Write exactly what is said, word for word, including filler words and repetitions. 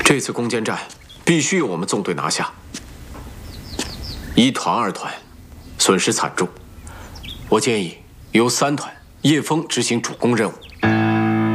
这次攻坚战必须由我们纵队拿下。一团、二团损失惨重，我建议由三团叶枫执行主攻任务。